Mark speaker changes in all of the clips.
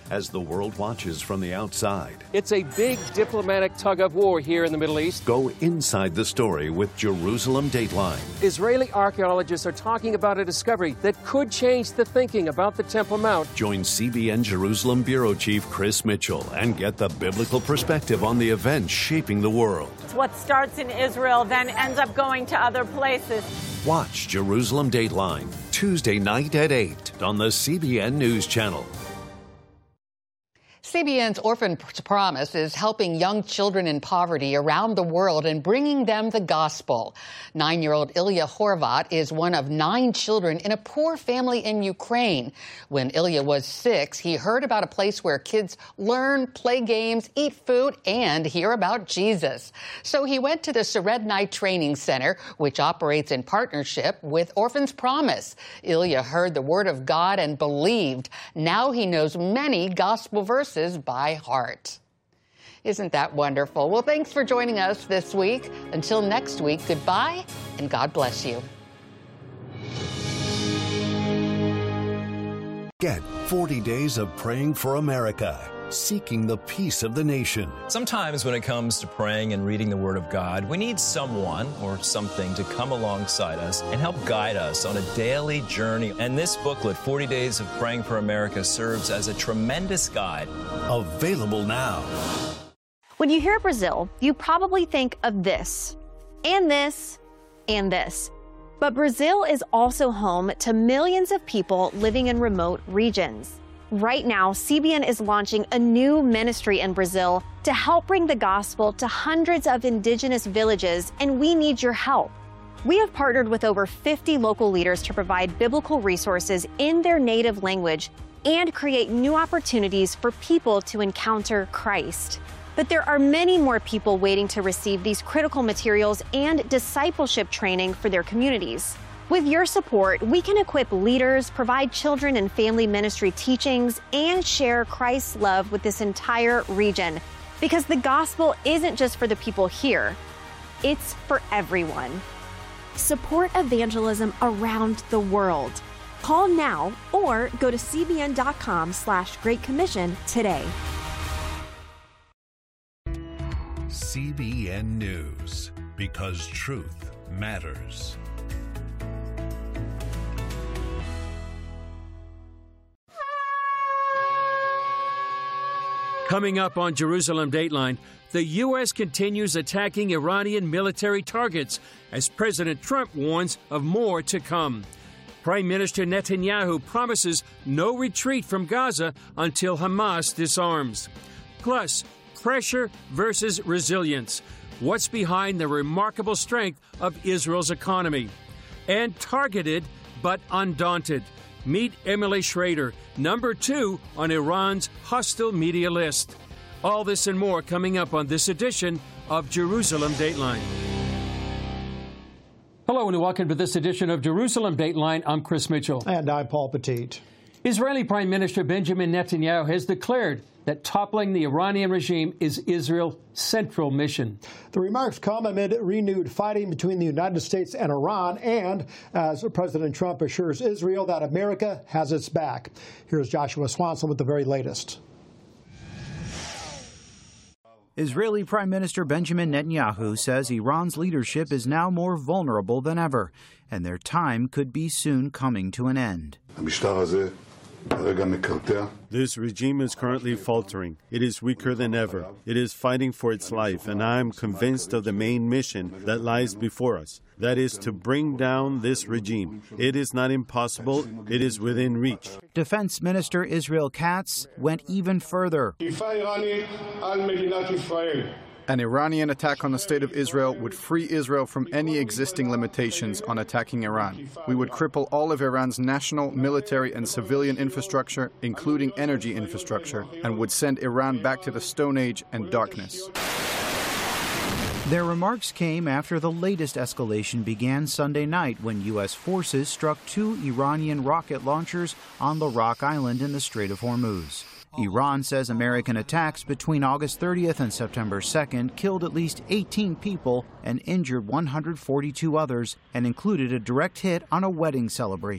Speaker 1: as the world watches from the outside.
Speaker 2: It's a big diplomatic tug of war here in the Middle East.
Speaker 1: Go inside the story with Jerusalem Dateline.
Speaker 2: Israeli archaeologists are talking about a discovery that could change the thinking about the Temple Mount.
Speaker 1: Join CBN Jerusalem Bureau Chief Chris Mitchell and get the biblical perspective on the events shaping the world.
Speaker 3: What starts in Israel then ends up going to other places.
Speaker 1: Watch Jerusalem Dateline Tuesday night at 8 on the CBN News Channel.
Speaker 4: CBN's Orphan Promise is helping young children in poverty around the world and bringing them the gospel. 9-year-old Ilya Horvat is one of 9 children in a poor family in Ukraine. When Ilya was 6, he heard about a place where kids learn, play games, eat food, and hear about Jesus. So he went to the Serednai Training Center, which operates in partnership with Orphan's Promise. Ilya heard the word of God and believed. Now he knows many gospel verses by heart. Isn't that wonderful? Well, thanks for joining us this week. Until next week, goodbye and God bless you.
Speaker 1: Get 40 days of praying for America, seeking the peace of the nation.
Speaker 5: Sometimes when it comes to praying and reading the Word of God, we need someone or something to come alongside us and help guide us on a daily journey. And this booklet, 40 Days of Praying for America, serves as a tremendous guide.
Speaker 1: Available now.
Speaker 6: When you hear Brazil, you probably think of this, and this, and this. But Brazil is also home to millions of people living in remote regions. Right now, CBN is launching a new ministry in Brazil to help bring the gospel to hundreds of indigenous villages, and we need your help. We have partnered with over 50 local leaders to provide biblical resources in their native language and create new opportunities for people to encounter Christ. But there are many more people waiting to receive these critical materials and discipleship training for their communities. With your support, we can equip leaders, provide children and family ministry teachings, and share Christ's love with this entire region. Because the gospel isn't just for the people here, it's for everyone. Support evangelism around the world. Call now or go to cbn.com/Great Commission today.
Speaker 1: CBN News, because truth matters.
Speaker 2: Coming up on Jerusalem Dateline, the U.S. continues attacking Iranian military targets as President Trump warns of more to come. Prime Minister Netanyahu promises no retreat from Gaza until Hamas disarms. Plus, pressure versus resilience. What's behind the remarkable strength of Israel's economy? And targeted but undaunted. Meet Emily Schrader, number 2 on Iran's hostile media list. All this and more coming up on this edition of Jerusalem Dateline. Hello and welcome to this edition of Jerusalem Dateline. I'm Chris Mitchell.
Speaker 7: And I'm Paul Petit.
Speaker 2: Israeli Prime Minister Benjamin Netanyahu has declared that toppling the Iranian regime is Israel's central mission.
Speaker 7: The remarks come amid renewed fighting between the United States and Iran, and as President Trump assures Israel that America has its back. Here's Joshua Swanson with the very latest.
Speaker 8: Israeli Prime Minister Benjamin Netanyahu says Iran's leadership is now more vulnerable than ever, and their time could be soon coming to an end.
Speaker 9: This regime is currently faltering. It is weaker than ever. It is fighting for its life, and I am convinced of the main mission that lies before us. That is to bring down this regime. It is not impossible. It is within reach.
Speaker 8: Defense Minister Israel Katz went even further.
Speaker 10: An Iranian attack on the state of Israel would free Israel from any existing limitations on attacking Iran. We would cripple all of Iran's national, military, and civilian infrastructure, including energy infrastructure, and would send Iran back to the Stone Age and darkness.
Speaker 8: Their remarks came after the latest escalation began Sunday night when U.S. forces struck 2 Iranian rocket launchers on the Rock Island in the Strait of Hormuz. Iran says American attacks between August 30th and September 2nd killed at least 18 people and injured 142 others, and included a direct hit on a wedding celebration.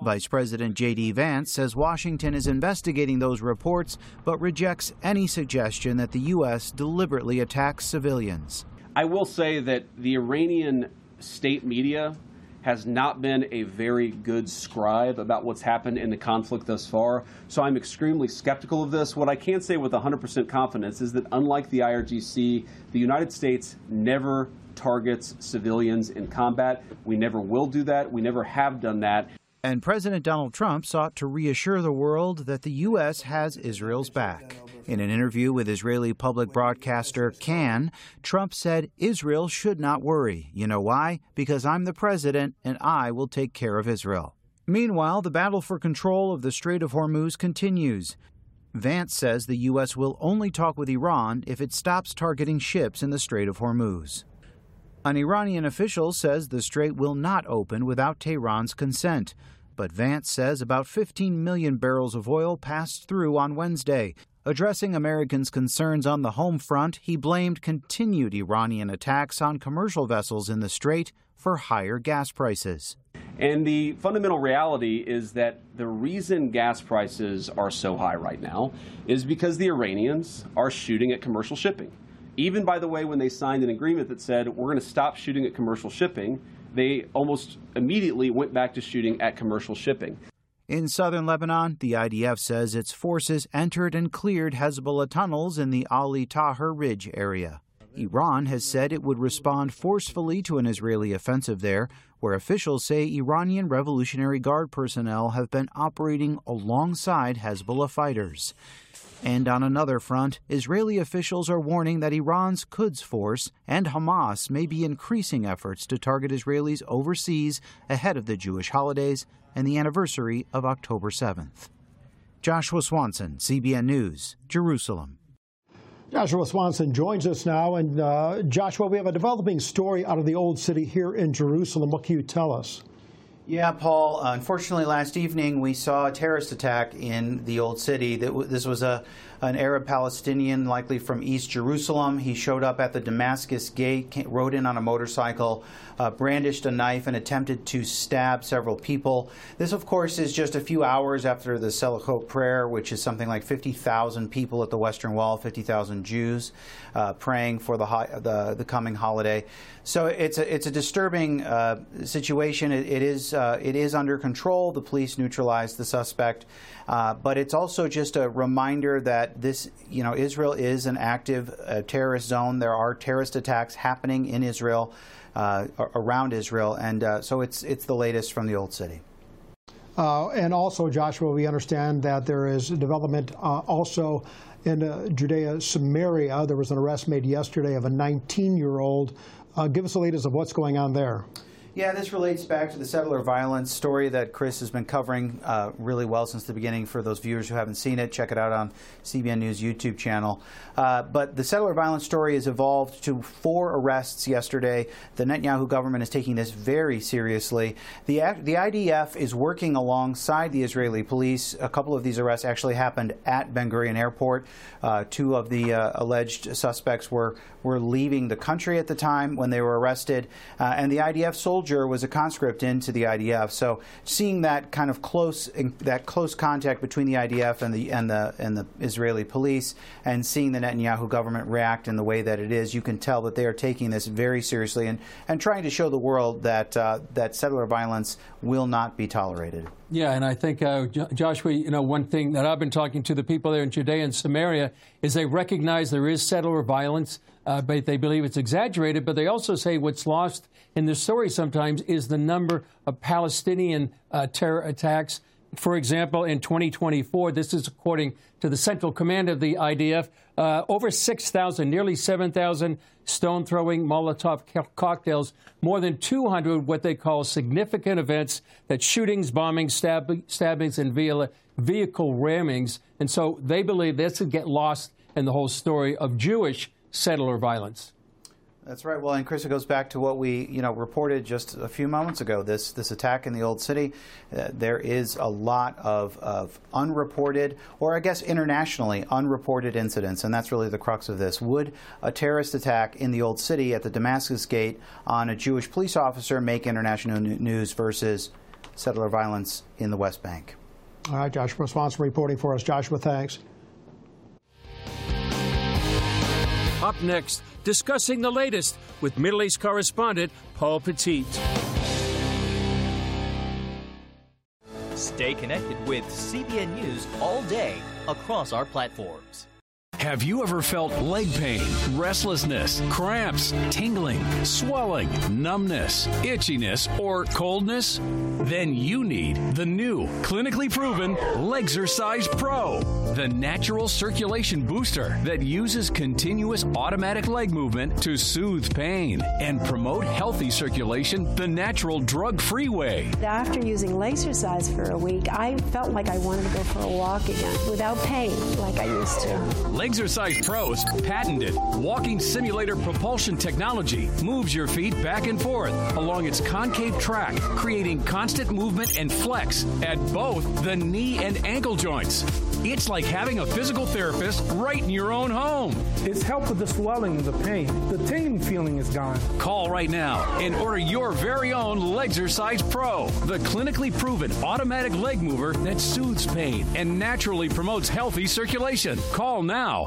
Speaker 8: Vice President J.D. Vance says Washington is investigating those reports, but rejects any suggestion that the U.S. deliberately attacks civilians.
Speaker 11: I will say that the Iranian state media has not been a very good scribe about what's happened in the conflict thus far, so I'm extremely skeptical of this. What I can say with 100% confidence is that unlike the IRGC, the United States never targets civilians in combat. We never will do that. We never have done that.
Speaker 8: And President Donald Trump sought to reassure the world that the U.S. has Israel's back. In an interview with Israeli public broadcaster Kan, Trump said Israel should not worry. You know why? Because I'm the president and I will take care of Israel. Meanwhile, the battle for control of the Strait of Hormuz continues. Vance says the U.S. will only talk with Iran if it stops targeting ships in the Strait of Hormuz. An Iranian official says the strait will not open without Tehran's consent. But Vance says about 15 million barrels of oil passed through on Wednesday. Addressing Americans' concerns on the home front, he blamed continued Iranian attacks on commercial vessels in the strait for higher gas prices.
Speaker 11: And the fundamental reality is that the reason gas prices are so high right now is because the Iranians are shooting at commercial shipping. Even, by the way, when they signed an agreement that said we're going to stop shooting at commercial shipping, they almost immediately went back to shooting at commercial shipping.
Speaker 8: In southern Lebanon, the IDF says its forces entered and cleared Hezbollah tunnels in the Ali Tahrir Ridge area. Iran has said it would respond forcefully to an Israeli offensive there, where officials say Iranian Revolutionary Guard personnel have been operating alongside Hezbollah fighters. And on another front, Israeli officials are warning that Iran's Quds Force and Hamas may be increasing efforts to target Israelis overseas ahead of the Jewish holidays and the anniversary of October 7th. Joshua Swanson, CBN News, Jerusalem.
Speaker 7: Joshua Swanson joins us now. And Joshua, we have a developing story out of the Old City here in Jerusalem. What can you tell us?
Speaker 8: Yeah, Paul, unfortunately last evening we saw a terrorist attack in the Old City. This was an Arab Palestinian, likely from East Jerusalem. He showed up at the Damascus Gate, rode in on a motorcycle, brandished a knife, and attempted to stab several people. This, of course, is just a few hours after the Selichot prayer, which is something like 50,000 people at the Western Wall, 50,000 Jews praying for the coming holiday. So it's a disturbing situation. It is under control. The police neutralized the suspect, but it's also just a reminder that Israel is an active terrorist zone. There are terrorist attacks happening in Israel, around Israel, and so it's the latest from the Old City.
Speaker 7: And also, Joshua, we understand that there is development also in Judea, Samaria. There was an arrest made yesterday of a 19-year-old. Give us the latest of what's going on there.
Speaker 8: Yeah, this relates back to the settler violence story that Chris has been covering really well since the beginning. For those viewers who haven't seen it, check it out on CBN News YouTube channel. But the settler violence story has evolved to 4 arrests yesterday. The Netanyahu government is taking this very seriously. The IDF is working alongside the Israeli police. A couple of these arrests actually happened at Ben Gurion Airport. 2 of the alleged suspects were leaving the country at the time when they were arrested, and the IDF soldier was a conscript into the IDF. So seeing that kind of close contact between the IDF and the Israeli police, and seeing the Netanyahu government react in the way that it is, you can tell that they are taking this very seriously and trying to show the world that that settler violence will not be tolerated.
Speaker 2: Yeah, and I think, Joshua, one thing that I've been talking to the people there in Judea and Samaria is they recognize there is settler violence, but they believe it's exaggerated. But they also say what's lost in the story sometimes is the number of Palestinian terror attacks. For example, in 2024, this is according to the Central Command of the IDF, over 6,000, nearly 7,000 stone-throwing Molotov cocktails, more than 200 what they call significant events, that shootings, bombings, stabbings, and vehicle rammings. And so they believe this would get lost in the whole story of Jewish settler violence.
Speaker 8: That's right. Well, and Chris, it goes back to what we, reported just a few moments ago. This attack in the Old City. There is a lot of unreported, or I guess internationally unreported incidents, and that's really the crux of this. Would a terrorist attack in the Old City at the Damascus Gate on a Jewish police officer make international news versus settler violence in the West Bank.
Speaker 7: All right, Joshua Swanson reporting for us. Joshua, thanks.
Speaker 2: Up next, discussing the latest with Middle East correspondent Paul Petit.
Speaker 12: Stay connected with CBN News all day across our platforms.
Speaker 1: Have you ever felt leg pain, restlessness, cramps, tingling, swelling, numbness, itchiness, or coldness? Then you need the new, clinically proven Legzercise Pro, the natural circulation booster that uses continuous automatic leg movement to soothe pain and promote healthy circulation the natural drug-free way.
Speaker 13: After using Legzercise for a week, I felt like I wanted to go for a walk again without pain like I used to.
Speaker 1: Legzercise Pro's patented walking simulator propulsion technology moves your feet back and forth along its concave track, creating constant movement and flex at both the knee and ankle joints. It's like having a physical therapist right in your own home.
Speaker 14: It's helped with the swelling and the pain. The tingling feeling is gone.
Speaker 1: Call right now and order your very own Legzercise Pro, the clinically proven automatic leg mover that soothes pain and naturally promotes healthy circulation. Call now.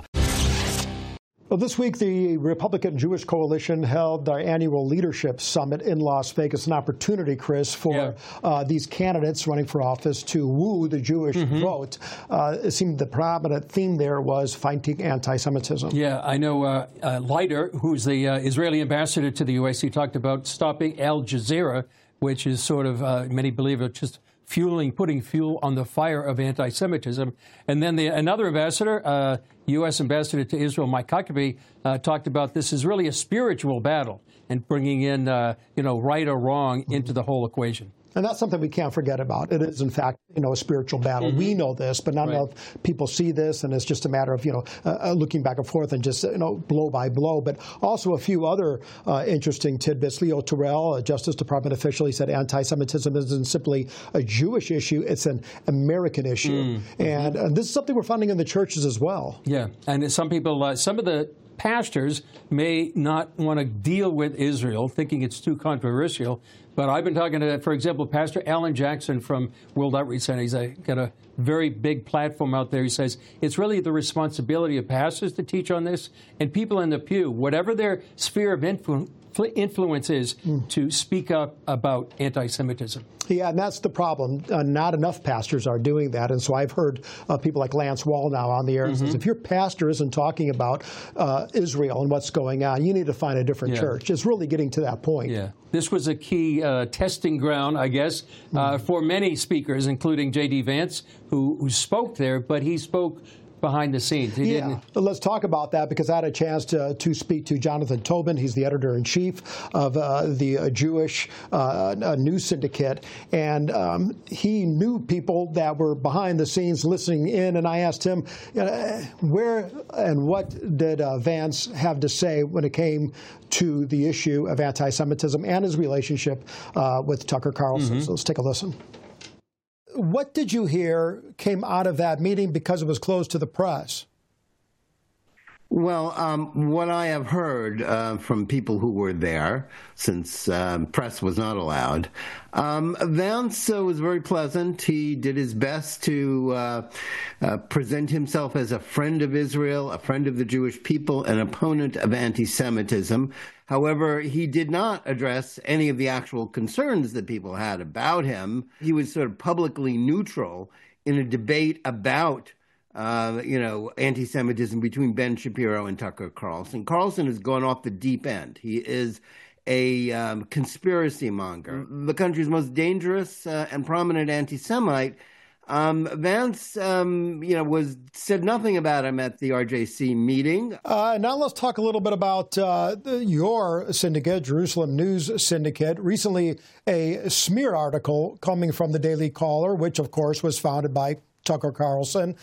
Speaker 7: Well, this week, the Republican Jewish Coalition held their annual leadership summit in Las Vegas, an opportunity, Chris, for these candidates running for office to woo the Jewish vote. It seemed the prominent theme there was fighting anti-Semitism.
Speaker 2: Yeah, I know Leiter, who's the Israeli ambassador to the U.S., he talked about stopping Al Jazeera, which is sort of, many believe, just putting fuel on the fire of anti-Semitism. And then another ambassador, U.S. ambassador to Israel, Mike Huckabee, talked about this is really a spiritual battle and bringing in, right or wrong into the whole equation.
Speaker 7: And that's something we can't forget about. It is, in fact, a spiritual battle. We know this, but not enough people see this, and it's just a matter of, looking back and forth and just, blow by blow. But also a few other interesting tidbits. Leo Terrell, a Justice Department official, he said anti-Semitism isn't simply a Jewish issue, it's an American issue. And this is something we're finding in the churches as well.
Speaker 2: Yeah, and some people, some of the pastors may not want to deal with Israel, thinking it's too controversial. But I've been talking to, for example, Pastor Alan Jackson from World Outreach Center. He's got a very big platform out there. He says it's really the responsibility of pastors to teach on this, and people in the pew, whatever their sphere of influence is, to speak up about anti-Semitism.
Speaker 7: Yeah, and that's the problem. Not enough pastors are doing that. And so I've heard people like Lance Wall now on the air and says, if your pastor isn't talking about Israel and what's going on, you need to find a different church. It's really getting to that point.
Speaker 2: Yeah. This was a key testing ground, I guess, for many speakers, including J.D. Vance, who spoke there, but he spoke behind the scenes. He didn't.
Speaker 7: Let's talk about that, because I had a chance to speak to Jonathan Tobin. He's the editor-in-chief of the Jewish News Syndicate, and he knew people that were behind the scenes listening in, and I asked him, where and what did Vance have to say when it came to the issue of anti-Semitism and his relationship with Tucker Carlson. So let's take a listen. What did you hear came out of that meeting, because it was closed to the press?
Speaker 15: Well, what I have heard from people who were there, since press was not allowed, Vance was very pleasant. He did his best to present himself as a friend of Israel, a friend of the Jewish people, an opponent of anti-Semitism. However, he did not address any of the actual concerns that people had about him. He was sort of publicly neutral in a debate about anti-Semitism between Ben Shapiro and Tucker Carlson. Carlson has gone off the deep end. He is a conspiracy monger, the country's most dangerous and prominent anti-Semite. Vance, said nothing about him at the RJC meeting.
Speaker 7: Now let's talk a little bit about your syndicate, Jerusalem News Syndicate. Recently, a smear article coming from the Daily Caller, which, of course, was founded by Tucker Carlson,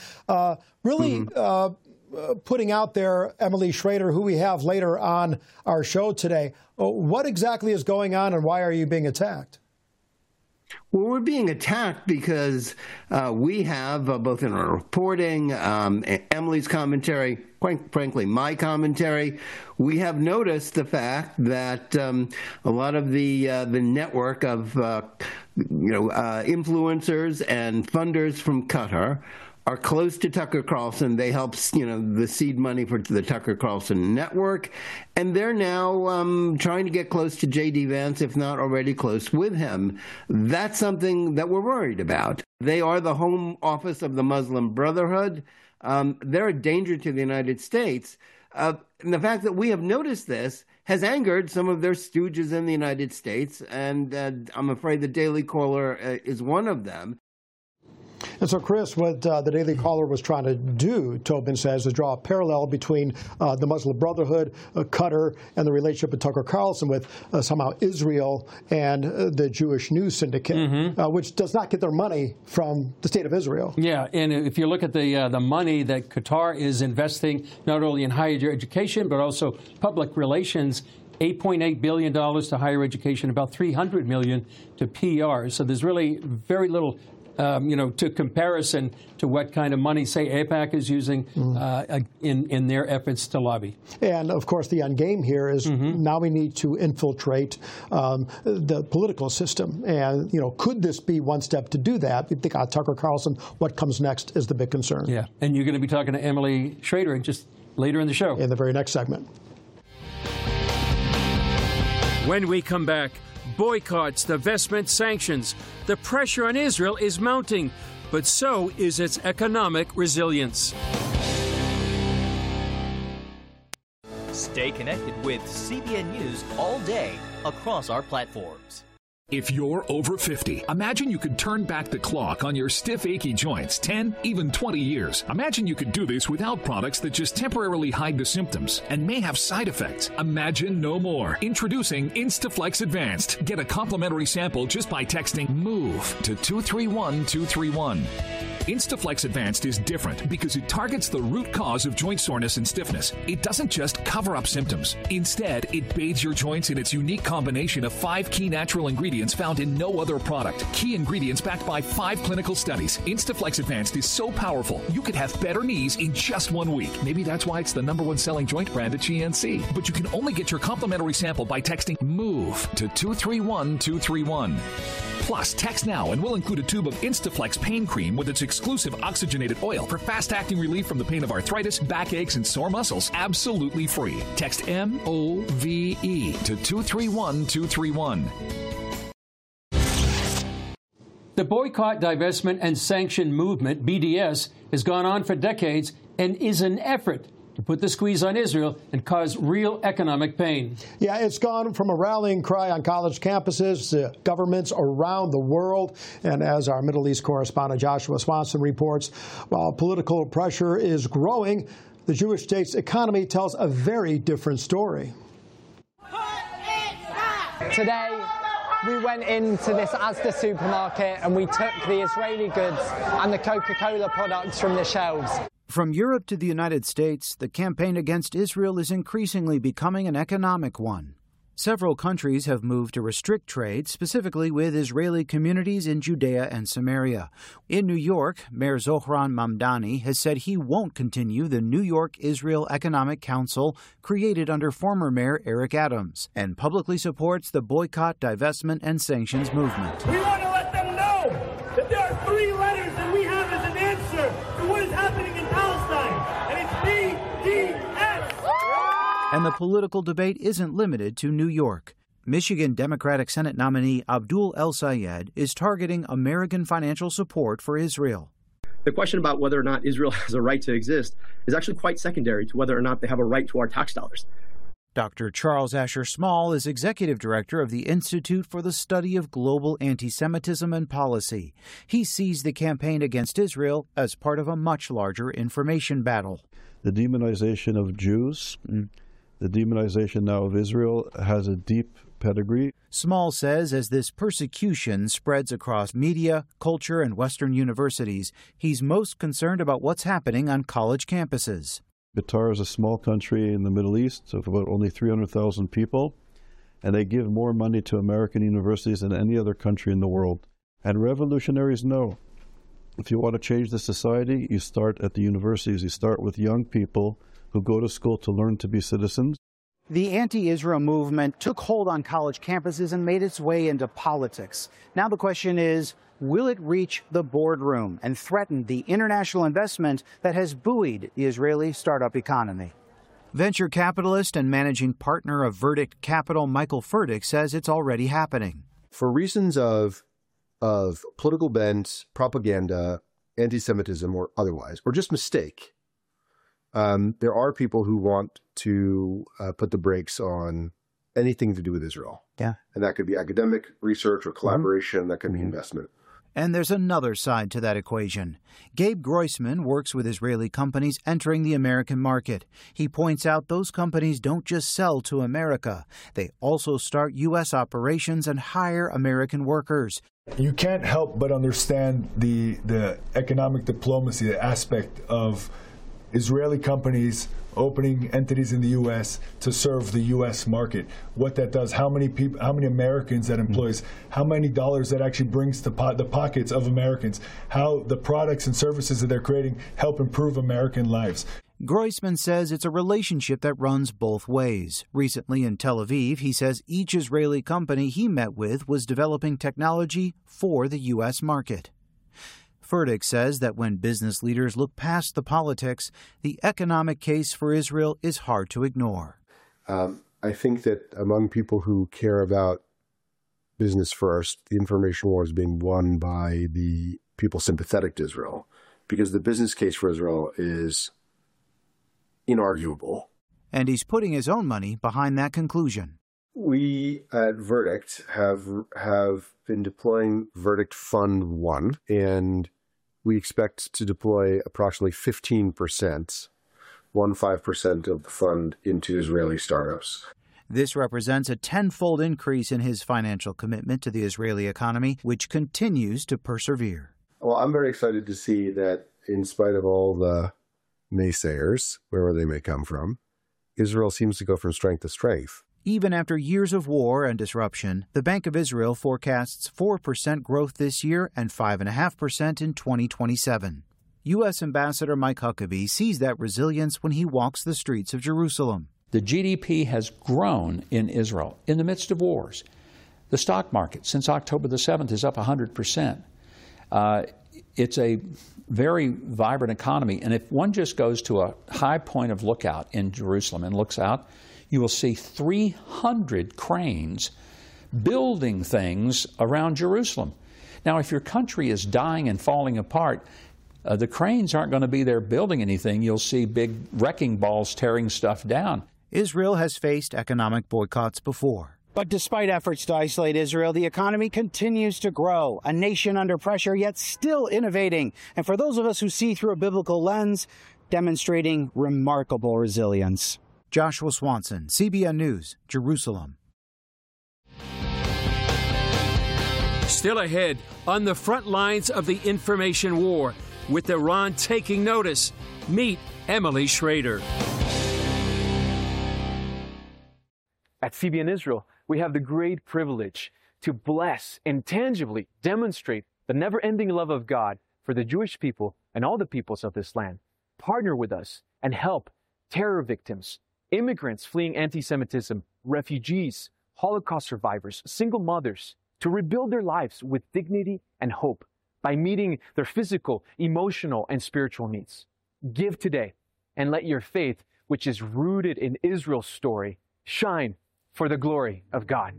Speaker 7: putting out there Emily Schrader, who we have later on our show today. What exactly is going on, and why are you being attacked?
Speaker 15: Well, we're being attacked because we have, both in our reporting, Emily's commentary, quite frankly, my commentary, we have noticed the fact that a lot of the network of influencers and funders from Qatar are close to Tucker Carlson. They help, the seed money for the Tucker Carlson network. And they're now trying to get close to J.D. Vance, if not already close with him. That's something that we're worried about. They are the home office of the Muslim Brotherhood. They're a danger to the United States. And the fact that we have noticed this has angered some of their stooges in the United States. And I'm afraid the Daily Caller is one of them.
Speaker 7: And so, Chris, what the Daily Caller was trying to do, Tobin says, is draw a parallel between the Muslim Brotherhood, Qatar, and the relationship of Tucker Carlson with somehow Israel and the Jewish News Syndicate, which does not get their money from the state of Israel.
Speaker 2: Yeah, and if you look at the money that Qatar is investing not only in higher education but also public relations, $8.8 billion to higher education, about $300 million to PR. So there's really very little to comparison to what kind of money, say, AIPAC is using in their efforts to lobby. And, of course, the end game here is now we need to infiltrate the political system. And, could this be one step to do that? You think, Tucker Carlson, what comes next is the big concern. Yeah, and you're going to be talking to Emily Schrader just later in the show. In the very next segment. When we come back, boycotts, divestment, sanctions. The pressure on Israel is mounting, but so is its economic resilience.
Speaker 12: Stay connected with CBN News all day across our platforms.
Speaker 16: If you're over 50, imagine you could turn back the clock on your stiff, achy joints 10, even 20 years. Imagine you could do this without products that just temporarily hide the symptoms and may have side effects. Imagine no more. Introducing Instaflex Advanced. Get a complimentary sample just by texting MOVE to 231231. Instaflex Advanced is different because it targets the root cause of joint soreness and stiffness. It doesn't just cover up symptoms. Instead, it bathes your joints in its unique combination of 5 key natural ingredients found in no other product. Key ingredients backed by 5 clinical studies. Instaflex Advanced is so powerful, you could have better knees in just 1 week. Maybe that's why it's the #1 selling joint brand at GNC. But you can only get your complimentary sample by texting MOVE to 231231. Plus, text now and we'll include a tube of Instaflex pain cream with its exclusive oxygenated oil for fast-acting relief from the pain of arthritis, backaches, and sore muscles, absolutely free. Text MOVE to 231231.
Speaker 2: The boycott, divestment, and sanction movement, BDS, has gone on for decades and is an effort to put the squeeze on Israel and cause real economic pain. Yeah, it's gone from a rallying cry on college campuses to governments around the world. And as our Middle East correspondent Joshua Swanson reports, while political pressure is growing, the Jewish state's economy tells a very different story.
Speaker 17: Today, we went into this Asda supermarket and we took the Israeli goods and the Coca-Cola products from the shelves.
Speaker 8: From Europe to the United States, the campaign against Israel is increasingly becoming an economic one. Several countries have moved to restrict trade, specifically with Israeli communities in Judea and Samaria. In New York, Mayor Zohran Mamdani has said he won't continue the New York Israel Economic Council created under former Mayor Eric Adams, and publicly supports the boycott, divestment, and sanctions movement.
Speaker 18: We want to let them know that there are 3 letters that we have as an answer to what is happening in Palestine, and it's BDS.
Speaker 8: And the political debate isn't limited to New York. Michigan Democratic Senate nominee Abdul El-Sayed is targeting American financial support for Israel.
Speaker 19: The question about whether or not Israel has a right to exist is actually quite secondary to whether or not they have a right to our tax dollars.
Speaker 8: Dr. Charles Asher Small is executive director of the Institute for the Study of Global Anti-Semitism and Policy. He sees the campaign against Israel as part of a much larger information battle.
Speaker 20: The demonization of Jews, the demonization now of Israel has a deep pedigree.
Speaker 8: Small says as this persecution spreads across media, culture, and Western universities, he's most concerned about what's happening on college campuses.
Speaker 20: Qatar is a small country in the Middle East of about only 300,000 people, and they give more money to American universities than any other country in the world. And revolutionaries know, if you want to change the society, you start at the universities. You start with young people who go to school to learn to be citizens.
Speaker 8: The anti-Israel movement took hold on college campuses and made its way into politics. Now the question is, will it reach the boardroom and threaten the international investment that has buoyed the Israeli startup economy? Venture capitalist and managing partner of Verdict Capital, Michael Furtick, says it's already happening.
Speaker 21: For reasons of political bent, propaganda, anti-Semitism or otherwise, or just mistake, there are people who want to put the brakes on anything to do with Israel.
Speaker 8: Yeah.
Speaker 21: And that could be academic research or collaboration. That could be investment.
Speaker 8: And there's another side to that equation. Gabe Groisman works with Israeli companies entering the American market. He points out those companies don't just sell to America. They also start U.S. operations and hire American workers.
Speaker 22: You can't help but understand the economic diplomacy aspect of Israeli companies opening entities in the U.S. to serve the U.S. market. What that does, how many people, how many Americans that employs, how many dollars that actually brings to the pockets of Americans, how the products and services that they're creating help improve American lives.
Speaker 8: Groisman says it's a relationship that runs both ways. Recently in Tel Aviv, he says each Israeli company he met with was developing technology for the U.S. market. Furtick says that when business leaders look past the politics, the economic case for Israel is hard to ignore.
Speaker 21: I think that among people who care about business first, the information war is being won by the people sympathetic to Israel, because the business case for Israel is inarguable.
Speaker 8: And he's putting his own money behind that conclusion.
Speaker 21: We at Verdict have been deploying Verdict Fund 1, and we expect to deploy approximately 15% of the fund into Israeli startups.
Speaker 8: This represents a tenfold increase in his financial commitment to the Israeli economy, which continues to persevere.
Speaker 21: Well, I'm very excited to see that in spite of all the naysayers, wherever they may come from, Israel seems to go from strength to strength.
Speaker 8: Even after years of war and disruption, the Bank of Israel forecasts 4% growth this year and 5.5% in 2027. U.S. Ambassador Mike Huckabee sees that resilience when he walks the streets of Jerusalem.
Speaker 23: The GDP has grown in Israel in the midst of wars. The stock market since October the 7th is up 100%. It's a very vibrant economy. And if one just goes to a high point of lookout in Jerusalem and looks out, you will see 300 cranes building things around Jerusalem. Now, if your country is dying and falling apart, the cranes aren't going to be there building anything. You'll see big wrecking balls tearing stuff down.
Speaker 8: Israel has faced economic boycotts before. But despite efforts to isolate Israel, the economy continues to grow, a nation under pressure, yet still innovating. And for those of us who see through a biblical lens, demonstrating remarkable resilience. Joshua Swanson, CBN News, Jerusalem.
Speaker 2: Still ahead, on the front lines of the information war, with Iran taking notice, meet Emily Schrader.
Speaker 24: At CBN Israel, we have the great privilege to bless and tangibly demonstrate the never-ending love of God for the Jewish people and all the peoples of this land. Partner with us and help terror victims, immigrants fleeing anti-Semitism, refugees, Holocaust survivors, single mothers, to rebuild their lives with dignity and hope by meeting their physical, emotional, and spiritual needs. Give today and let your faith, which is rooted in Israel's story, shine for the glory of God.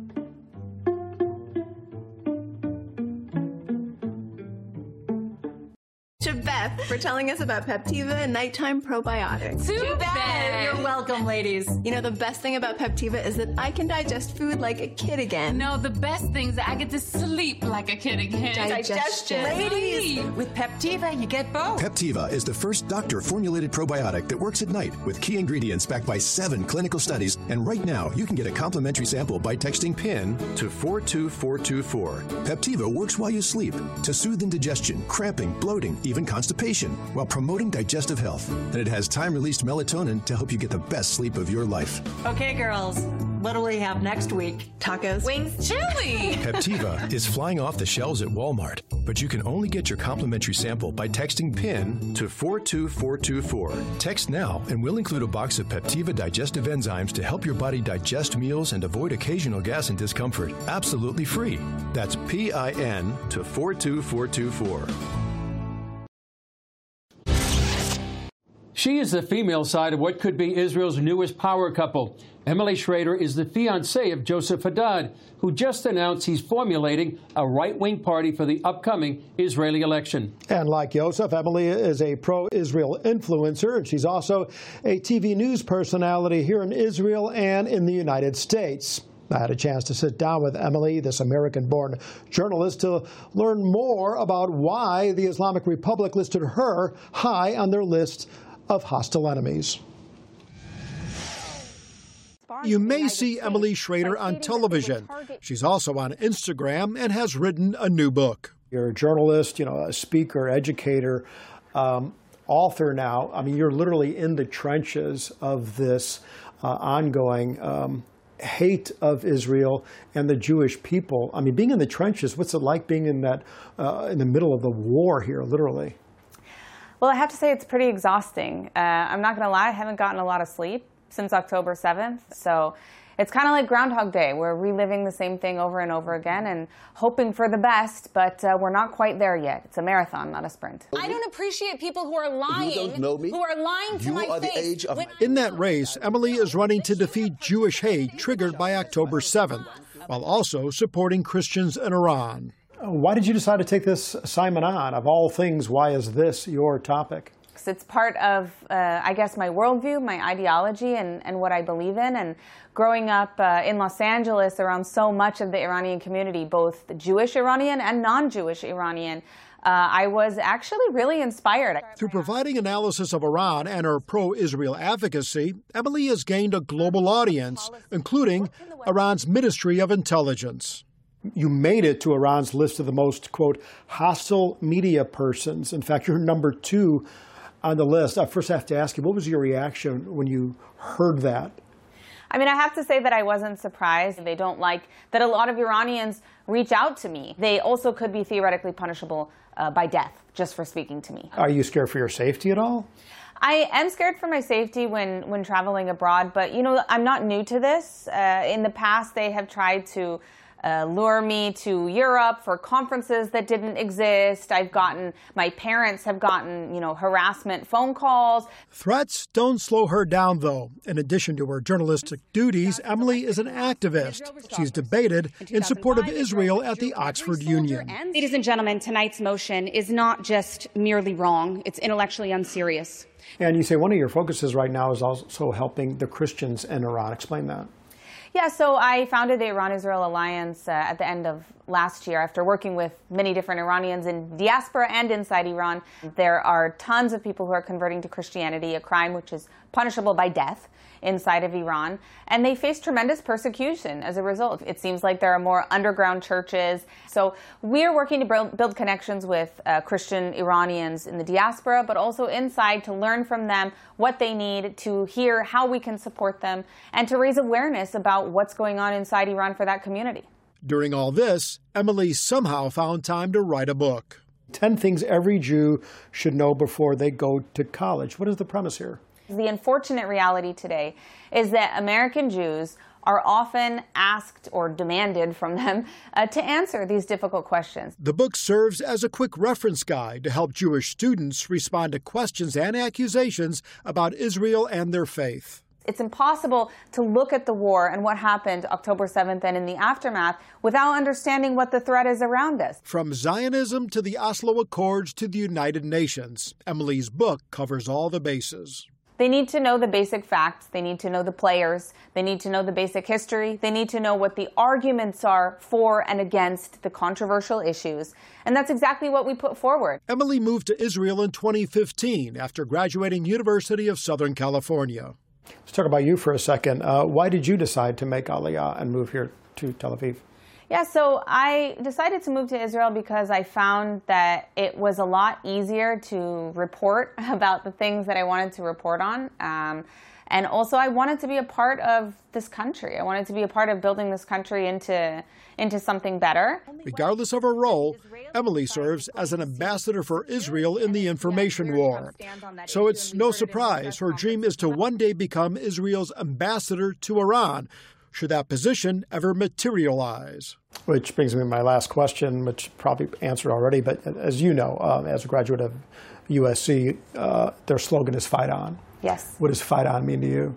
Speaker 25: To Beth for telling us about Peptiva Nighttime Probiotics.
Speaker 26: To Beth!
Speaker 25: You're welcome, ladies. You know, the best thing about Peptiva is that I can digest food like a kid again.
Speaker 26: No, the best thing is that I get to sleep like a kid again.
Speaker 25: Digestion. Ladies!
Speaker 26: With Peptiva, you get both.
Speaker 27: Peptiva is the first doctor-formulated probiotic that works at night with key ingredients backed by 7 clinical studies. And right now, you can get a complimentary sample by texting PIN to 42424. Peptiva works while you sleep to soothe indigestion, cramping, bloating, even constipation, while promoting digestive health. And it has time-released melatonin to help you get the best sleep of your life.
Speaker 3: Okay, girls, what do we have next week?
Speaker 25: Tacos.
Speaker 3: Wings.
Speaker 26: Chili!
Speaker 27: Peptiva is flying off the shelves at Walmart, but you can only get your complimentary sample by texting PIN to 42424. Text now, and we'll include a box of Peptiva digestive enzymes to help your body digest meals and avoid occasional gas and discomfort. Absolutely free. That's PIN to 42424.
Speaker 2: She is the female side of what could be Israel's newest power couple. Emily Schrader is the fiancée of Joseph Haddad, who just announced he's formulating a right-wing party for the upcoming Israeli election.
Speaker 7: And like Joseph, Emily is a pro-Israel influencer, and she's also a TV news personality here in Israel and in the United States. I had a chance to sit down with Emily, this American-born journalist, to learn more about why the Islamic Republic listed her high on their list of hostile enemies. You may see Emily Schrader on television. She's also on Instagram and has written a new book. You're a journalist, a speaker, educator, author now. I mean, you're literally in the trenches of this ongoing hate of Israel and the Jewish people. I mean, being in the trenches, what's it like being in that in the middle of the war here, literally?
Speaker 4: Well, I have to say it's pretty exhausting. I'm not going to lie, I haven't gotten a lot of sleep since October 7th. So it's kind of like Groundhog Day. We're reliving the same thing over and over again and hoping for the best, but we're not quite there yet. It's a marathon, not a sprint.
Speaker 26: I don't appreciate people who are lying.
Speaker 27: You don't know me?
Speaker 26: Who are lying to my face.
Speaker 7: In that race, Emily is running to defeat Jewish hate triggered by October 7th, while also supporting Christians in Iran. Why did you decide to take this assignment on? Of all things, why is this your topic?
Speaker 4: It's part of, I guess, my worldview, my ideology, and what I believe in. And growing up in Los Angeles around so much of the Iranian community, both the Jewish Iranian and non-Jewish Iranian, I was actually really inspired.
Speaker 7: Through providing analysis of Iran and her pro-Israel advocacy, Emily has gained a global audience, including Iran's Ministry of Intelligence. You made it to Iran's list of the most, quote, hostile media persons. In fact, you're number 2 on the list. I first have to ask you, what was your reaction when you heard that?
Speaker 4: I mean, I have to say that I wasn't surprised. They don't like that a lot of Iranians reach out to me. They also could be theoretically punishable by death just for speaking to me.
Speaker 7: Are you scared for your safety at all?
Speaker 4: I am scared for my safety when traveling abroad, but, I'm not new to this. In the past, they have tried to lure me to Europe for conferences that didn't exist. My parents have gotten, harassment phone calls.
Speaker 7: Threats don't slow her down, though. In addition to her journalistic duties, Emily is an activist. She's debated in support of Israel at the Oxford Union.
Speaker 5: Ladies and gentlemen, tonight's motion is not just merely wrong, it's intellectually unserious.
Speaker 7: And you say one of your focuses right now is also helping the Christians in Iran. Explain that.
Speaker 4: Yeah, so I founded the Iran-Israel Alliance at the end of last year after working with many different Iranians in diaspora and inside Iran. There are tons of people who are converting to Christianity, a crime which is punishable by death inside of Iran, and they face tremendous persecution as a result. It seems like there are more underground churches. So we're working to build connections with Christian Iranians in the diaspora, but also inside to learn from them what they need, to hear how we can support them, and to raise awareness about what's going on inside Iran for that community.
Speaker 7: During all this, Emily somehow found time to write a book. 10 things every Jew should know before they go to college. What is the premise here?
Speaker 4: The unfortunate reality today is that American Jews are often asked or demanded from them to answer these difficult questions.
Speaker 7: The book serves as a quick reference guide to help Jewish students respond to questions and accusations about Israel and their faith.
Speaker 4: It's impossible to look at the war and what happened October 7th and in the aftermath without understanding what the threat is around us.
Speaker 7: From Zionism to the Oslo Accords to the United Nations, Emily's book covers all the bases.
Speaker 4: They need to know the basic facts. They need to know the players. They need to know the basic history. They need to know what the arguments are for and against the controversial issues. And that's exactly what we put forward.
Speaker 7: Emily moved to Israel in 2015 after graduating University of Southern California. Let's talk about you for a second. Why did you decide to make Aliyah and move here to Tel Aviv?
Speaker 4: Yeah, so I decided to move to Israel because I found that it was a lot easier to report about the things that I wanted to report on. And also I wanted to be a part of this country. I wanted to be a part of building this country into something better.
Speaker 1: Regardless of her role, Emily serves as an ambassador for Israel in the information war. So it's no surprise her dream is to one day become Israel's ambassador to Iran, should that position ever materialize.
Speaker 7: Which brings me to my last question, which probably answered already, but as you know, as a graduate of USC, their slogan is Fight On.
Speaker 4: Yes.
Speaker 7: What does Fight On mean to you?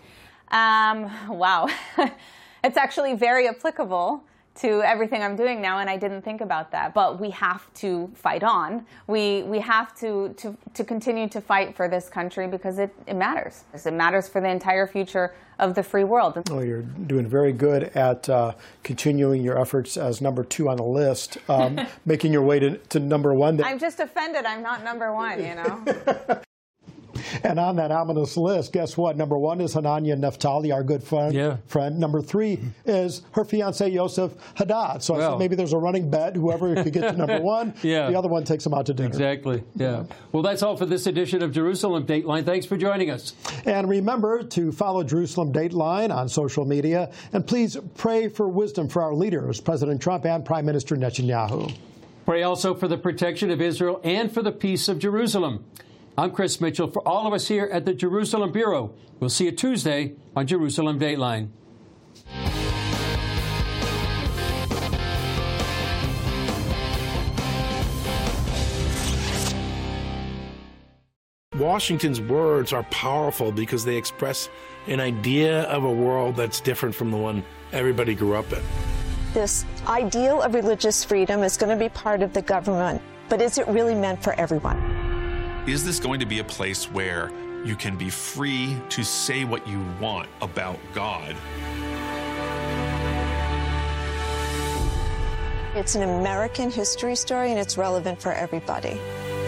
Speaker 4: Wow. It's actually very applicable to everything I'm doing now, and I didn't think about that. But we have to fight on. We have to continue to fight for this country because it matters. It matters for the entire future of the free world.
Speaker 7: Well, you're doing very good at continuing your efforts as number 2 on the list, making your way to number 1.
Speaker 4: I'm just offended I'm not number 1, you know.
Speaker 7: And on that ominous list, guess what? Number 1 is Hanania Naftali, our good friend. Yeah. Number 3 is her fiancé, Yosef Haddad. So I think maybe there's a running bet. Whoever could get to number 1, the other one takes them out to dinner.
Speaker 2: Exactly. Yeah. Well, that's all for this edition of Jerusalem Dateline. Thanks for joining us.
Speaker 7: And remember to follow Jerusalem Dateline on social media. And please pray for wisdom for our leaders, President Trump and Prime Minister Netanyahu.
Speaker 2: Pray also for the protection of Israel and for the peace of Jerusalem. I'm Chris Mitchell. For all of us here at the Jerusalem Bureau, we'll see you Tuesday on Jerusalem Dateline.
Speaker 6: Washington's words are powerful because they express an idea of a world that's different from the one everybody grew up in.
Speaker 9: This ideal of religious freedom is going to be part of the government, but is it really meant for everyone?
Speaker 10: Is this going to be a place where you can be free to say what you want about God?
Speaker 9: It's an American history story, and it's relevant for everybody.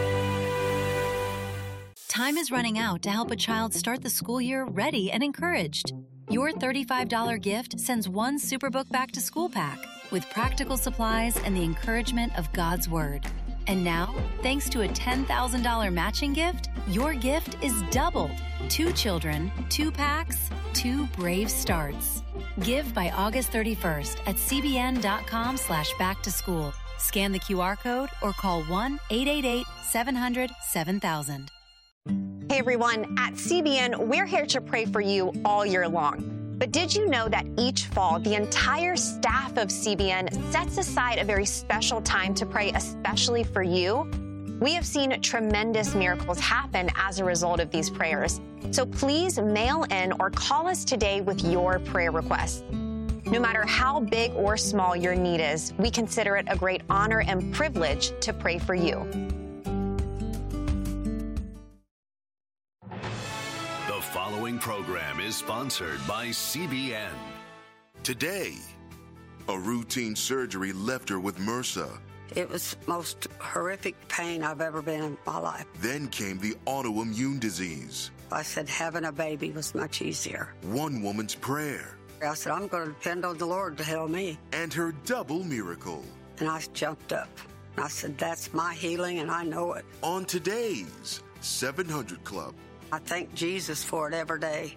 Speaker 11: Time is running out to help a child start the school year ready and encouraged. Your $35 gift sends one Superbook Back to School pack with practical supplies and the encouragement of God's Word. And now, thanks to a $10,000 matching gift, your gift is doubled. 2 children, 2 packs, 2 brave starts. Give by August 31st at cbn.com/backtoschool. Scan the QR code or call 1-888-700-7000.
Speaker 13: Hey everyone, at CBN, we're here to pray for you all year long. But did you know that each fall, the entire staff of CBN sets aside a very special time to pray especially for you? We have seen tremendous miracles happen as a result of these prayers. So please mail in or call us today with your prayer requests. No matter how big or small your need is, we consider it a great honor and privilege to pray for you.
Speaker 14: The following program is sponsored by CBN.
Speaker 28: Today, a routine surgery left her with MRSA.
Speaker 29: It was the most horrific pain I've ever been in my life.
Speaker 28: Then came the autoimmune disease.
Speaker 29: I said having a baby was much easier.
Speaker 28: One woman's prayer.
Speaker 29: I said, I'm going to depend on the Lord to help me.
Speaker 28: And her double miracle.
Speaker 29: And I jumped up. I said, that's my healing, and I know it.
Speaker 28: On today's 700 Club.
Speaker 29: I thank Jesus for it every day.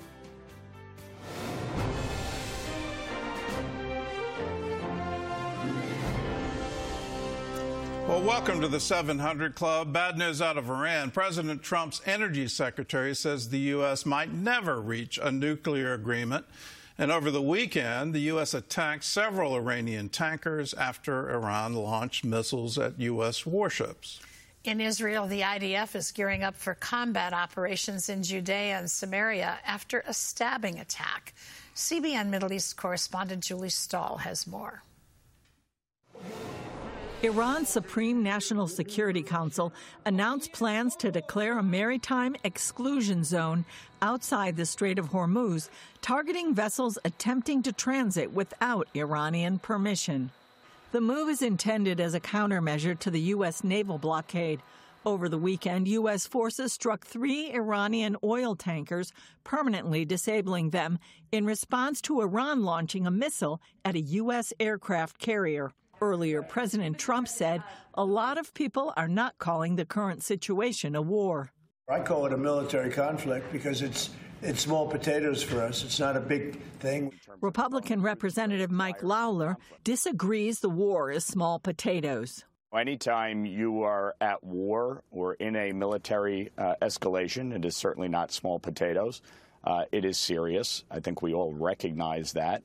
Speaker 30: Well, welcome to the 700 Club. Bad news out of Iran. President Trump's energy secretary says the U.S. might never reach a nuclear agreement. And over the weekend, the U.S. attacked several Iranian tankers after Iran launched missiles at U.S. warships.
Speaker 31: In Israel, the IDF is gearing up for combat operations in Judea and Samaria after a stabbing attack. CBN Middle East correspondent Julie Stahl has more.
Speaker 32: Iran's Supreme National Security Council announced plans to declare a maritime exclusion zone outside the Strait of Hormuz, targeting vessels attempting to transit without Iranian permission. The move is intended as a countermeasure to the U.S. naval blockade, Over the weekend, U.S. forces struck 3 Iranian oil tankers, permanently disabling them, in response to Iran launching a missile at a U.S. aircraft carrier. Earlier, President Trump said a lot of people are not calling the current situation a war.
Speaker 8: I call it a military conflict because it's small potatoes for us. It's not a big thing.
Speaker 32: Republican Representative Mike Lawler disagrees the war is small potatoes.
Speaker 12: Anytime you are at war or in a military escalation, it is certainly not small potatoes. It is serious. I think we all recognize that.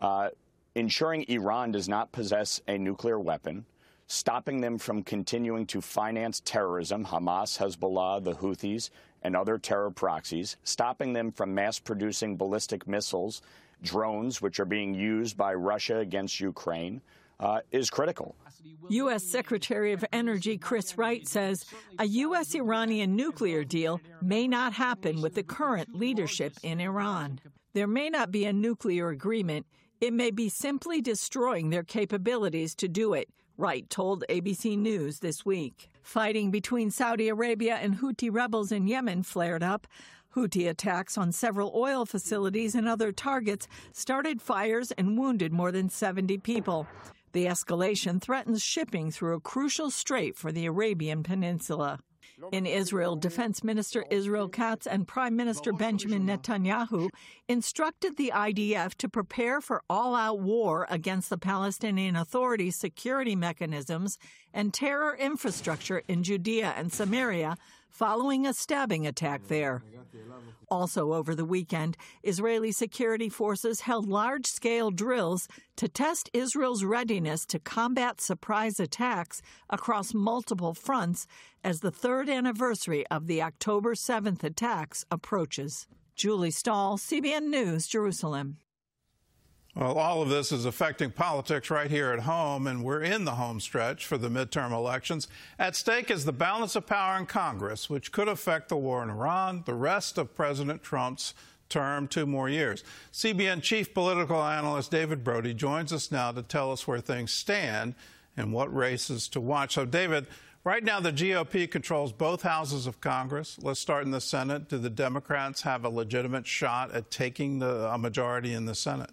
Speaker 12: Ensuring Iran does not possess a nuclear weapon, stopping them from continuing to finance terrorism, Hamas, Hezbollah, the Houthis, and other terror proxies, stopping them from mass-producing ballistic missiles, drones, which are being used by Russia against Ukraine, is critical.
Speaker 32: U.S. Secretary of Energy Chris Wright says a U.S.-Iranian nuclear deal may not happen with the current leadership in Iran. There may not be a nuclear agreement. It may be simply destroying their capabilities to do it, Wright told ABC News this week. Fighting between Saudi Arabia and Houthi rebels in Yemen flared up. Houthi attacks on several oil facilities and other targets started fires and wounded more than 70 people. The escalation threatens shipping through a crucial strait for the Arabian Peninsula. In Israel, Defense Minister Israel Katz and Prime Minister Benjamin Netanyahu instructed the IDF to prepare for all-out war against the Palestinian Authority's security mechanisms and terror infrastructure in Judea and Samaria following a stabbing attack there. Also over the weekend, Israeli security forces held large-scale drills to test Israel's readiness to combat surprise attacks across multiple fronts as the third anniversary of the October 7th attacks approaches. Julie Stahl, CBN News, Jerusalem.
Speaker 30: Well, all of this is affecting politics right here at home, and we're in the home stretch for the midterm elections. At stake is the balance of power in Congress, which could affect the war in Iran, the rest of President Trump's term, 2 more years. CBN chief political analyst David Brody joins us now to tell us where things stand and what races to watch. So, David, right now the GOP controls both houses of Congress. Let's start in the Senate. Do the Democrats have a legitimate shot at taking a majority in the Senate?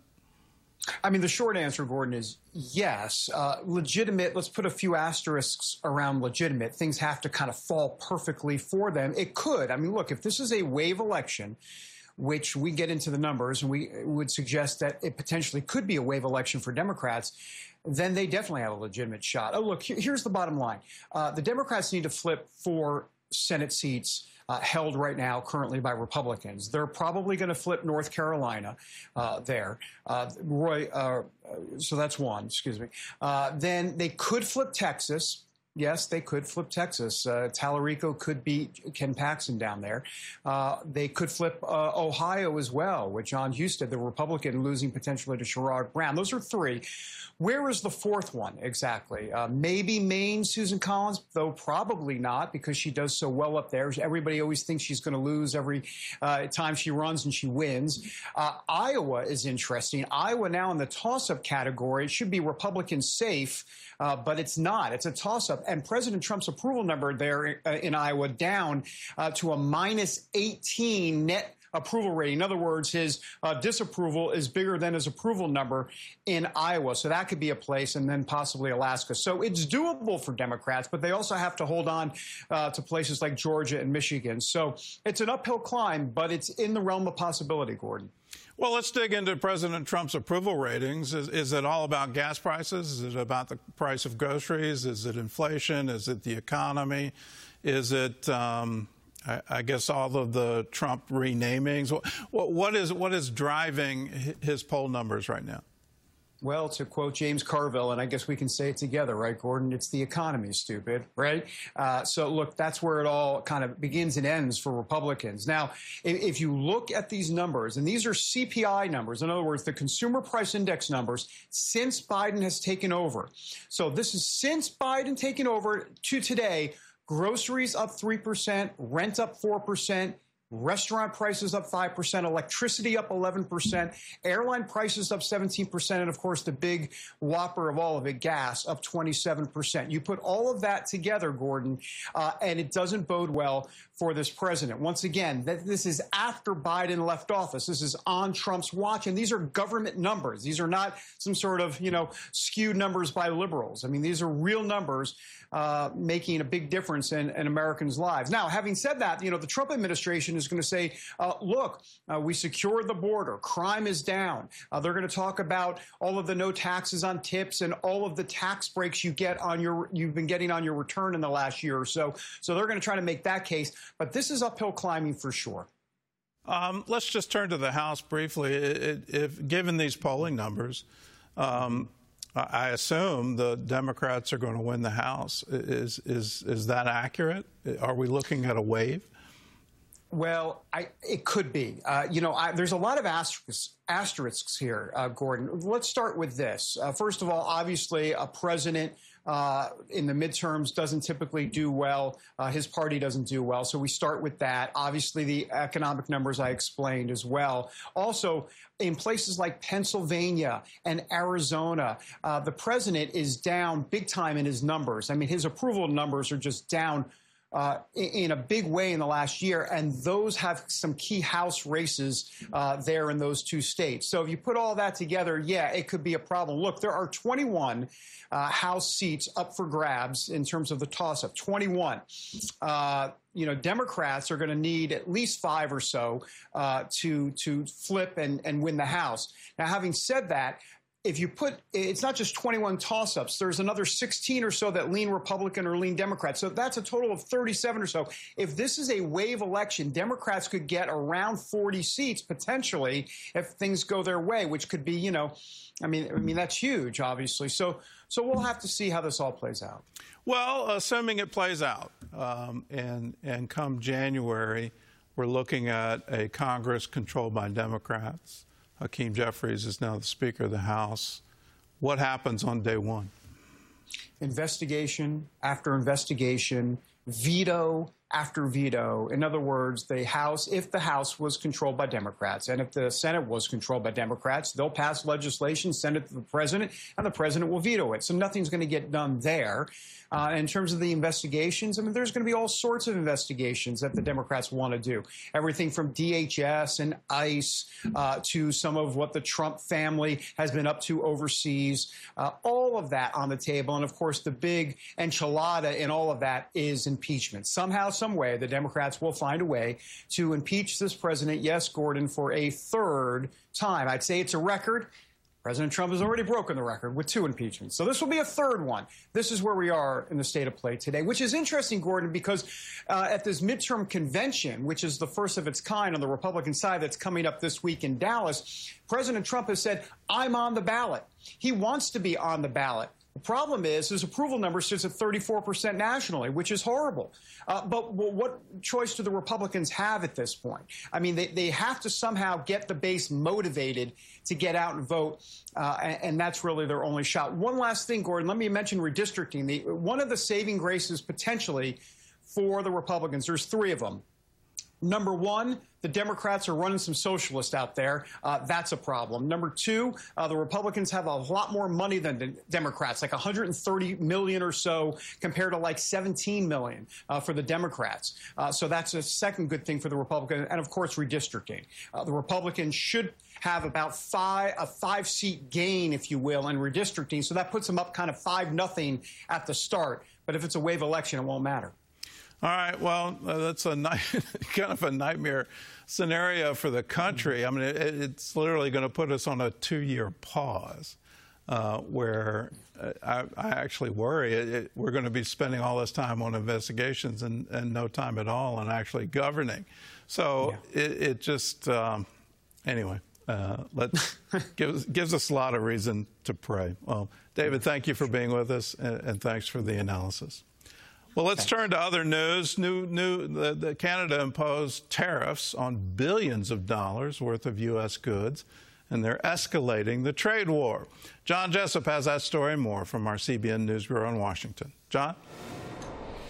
Speaker 15: I mean, the short answer, Gordon, is yes. Legitimate, let's put a few asterisks around legitimate. Things have to kind of fall perfectly for them. It could. I mean, look, if this is a wave election, which we get into the numbers, and we would suggest that it potentially could be a wave election for Democrats, then they definitely have a legitimate shot. Oh, look, here's the bottom line. The Democrats need to flip 4 Senate seats held right now currently by Republicans. They're probably going to flip North Carolina there. So that's 1, excuse me. Then they could flip Texas. Yes, they could flip Texas. Tallarico could beat Ken Paxton down there. They could flip Ohio as well, with John Husted, the Republican, losing potentially to Sherrod Brown. Those are 3. Where is the 4th one exactly? Maybe Maine, Susan Collins, though probably not, because she does so well up there. Everybody always thinks she's going to lose every time she runs, and she wins. Iowa is interesting. Iowa now in the toss-up category. It should be Republican safe, but it's not. It's a toss-up. And President Trump's approval number there in Iowa down to a -18 net approval rating. In other words, his disapproval is bigger than his approval number in Iowa. So that could be a place, and then possibly Alaska. So it's doable for Democrats, but they also have to hold on to places like Georgia and Michigan. So it's an uphill climb, but it's in the realm of possibility, Gordon.
Speaker 30: Well, let's dig into President Trump's approval ratings. Is it all about gas prices? Is it about the price of groceries? Is it inflation? Is it the economy? Is it I guess all of the Trump renamings? What is driving his poll numbers right now?
Speaker 15: Well, to quote James Carville, and I guess we can say it together, right, Gordon? It's the economy, stupid, right? So, look, that's where it all kind of begins and ends for Republicans. Now, if you look at these numbers, and these are CPI numbers, in other words, the Consumer Price Index numbers, since Biden has taken over. So this is since Biden taken over to today. Groceries up 3%, rent up 4%, Restaurant prices up 5%, electricity up 11%, airline prices up 17%, and of course the big whopper of all of it, gas, up 27%. You put all of that together, Gordon, and it doesn't bode well for this president. Once again, this is after Biden left office. This is on Trump's watch, and these are government numbers. These are not some sort of, skewed numbers by liberals. I mean, these are real numbers making a big difference in Americans' lives. Now, having said that, the Trump administration is going to say, look, we secured the border. Crime is down. They're going to talk about all of the no taxes on tips and all of the tax breaks you've been getting on your return in the last year or so. So they're going to try to make that case. But this is uphill climbing for sure.
Speaker 30: Let's just turn to the House briefly. If given these polling numbers, I assume the Democrats are going to win the House. Is that accurate? Are we looking at a wave?
Speaker 15: Well, it could be. There's a lot of asterisks here, Gordon. Let's start with this. First of all, obviously, a president in the midterms doesn't typically do well. His party doesn't do well. So we start with that. Obviously, the economic numbers I explained as well. Also, in places like Pennsylvania and Arizona, the president is down big time in his numbers. I mean, his approval numbers are just down in a big way in the last year, and those have some key House races there in those two states. So if you put all that together, yeah, it could be a problem. Look, there are 21 House seats up for grabs in terms of the toss-up, 21. Democrats are going to need at least 5 or so to flip and win the House. Now, having said that, if you it's not just 21 toss-ups, there's another 16 or so that lean Republican or lean Democrat. So that's a total of 37 or so. If this is a wave election, Democrats could get around 40 seats potentially if things go their way, which could be, I mean, that's huge, obviously. So we'll have to see how this all plays out.
Speaker 30: Well, assuming it plays out, and come January, we're looking at a Congress controlled by Democrats. Hakeem Jeffries is now the Speaker of the House. What happens on day one?
Speaker 15: Investigation after investigation, veto after veto. In other words, if the House was controlled by Democrats and if the Senate was controlled by Democrats, they'll pass legislation, send it to the president, and the president will veto it. So nothing's going to get done there. In terms of the investigations, I mean, there's going to be all sorts of investigations that the Democrats want to do. Everything from DHS and ICE to some of what the Trump family has been up to overseas, all of that on the table. And, of course, the big enchilada in all of that is impeachment. Somehow, some way, the Democrats will find a way to impeach this president, yes, Gordon, for a third time. I'd say it's a record. President Trump has already broken the record with 2 impeachments. So this will be a third one. This is where we are in the state of play today, which is interesting, Gordon, because at this midterm convention, which is the first of its kind on the Republican side that's coming up this week in Dallas, President Trump has said, I'm on the ballot. He wants to be on the ballot. The problem is his approval number sits at 34% nationally, which is horrible. But what choice do the Republicans have at this point? I mean, they have to somehow get the base motivated to get out and vote, and that's really their only shot. One last thing, Gordon, let me mention redistricting. One of the saving graces potentially for the Republicans, there's 3 of them. Number 1, the Democrats are running some socialists out there. That's a problem. Number 2, the Republicans have a lot more money than the Democrats, like $130 million or so compared to like $17 million for the Democrats. So that's a second good thing for the Republicans. And, of course, redistricting. The Republicans should have about a 5-seat gain, if you will, in redistricting. So that puts them up kind of 5-0 at the start. But if it's a wave election, it won't matter.
Speaker 30: All right. Well, that's kind of a nightmare scenario for the country. I mean, it's literally going to put us on a 2-year pause where I actually worry we're going to be spending all this time on investigations and no time at all on actually governing. So yeah. It just anyway. Gives us a lot of reason to pray. Well, David, thank you for being with us, and thanks for the analysis. Well, let's turn to other news. Canada imposed tariffs on billions of dollars worth of U.S. goods, and they're escalating the trade war. John Jessup has that story and more from our CBN News Bureau in Washington. John?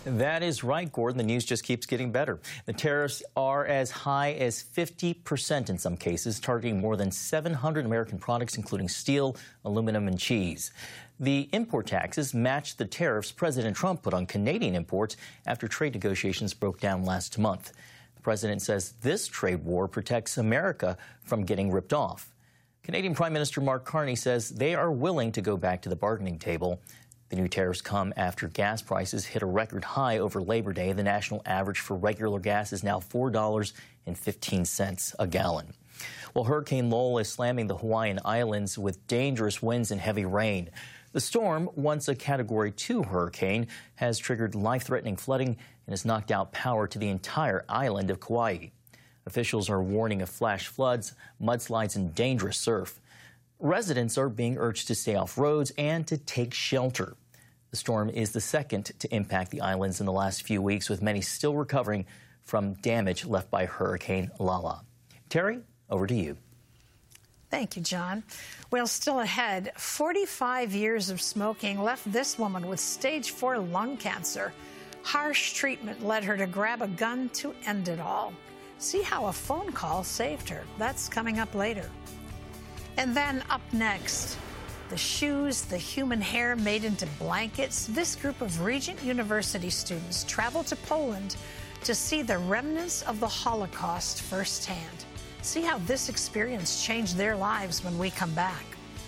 Speaker 3: That is right, Gordon. The news just keeps getting better. The tariffs are as high as 50% in some cases, targeting more than 700 American products, including steel, aluminum, and cheese. The import taxes match the tariffs President Trump put on Canadian imports after trade negotiations broke down last month. The president says this trade war protects America from getting ripped off. Canadian Prime Minister Mark Carney says they are willing to go back to the bargaining table. The new tariffs come after gas prices hit a record high over Labor Day. The national average for regular gas is now $4.15 a gallon. Well, Hurricane Lowell is slamming the Hawaiian Islands with dangerous winds and heavy rain. The storm, once a Category 2 hurricane, has triggered life-threatening flooding and has knocked out power to the entire island of Kauai. Officials are warning of flash floods, mudslides, and dangerous surf. Residents are being urged to stay off roads and to take shelter. The storm is the second to impact the islands in the last few weeks, with many still recovering from damage left by Hurricane Lala. Terry, over to you.
Speaker 31: Thank you, John. Well, still ahead, 45 years of smoking left this woman with stage 4 lung cancer. Harsh treatment led her to grab a gun to end it all. See how a phone call saved her. That's coming up later. And then up next, the shoes, the human hair made into blankets. This group of Regent University students traveled to Poland to see the remnants of the Holocaust firsthand. See how this experience changed their lives when we come back.